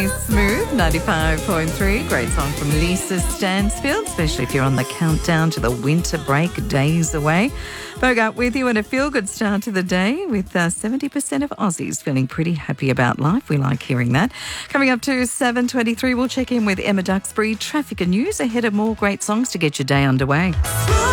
Smooth, 95.3. Great song from Lisa Stansfield, especially if you're on the countdown to the winter break, days away. Bogart with you and a feel-good start to the day with 70% of Aussies feeling pretty happy about life. We like hearing that. Coming up to 7:23, we'll check in with Emma Duxbury, traffic and news ahead of more great songs to get your day underway.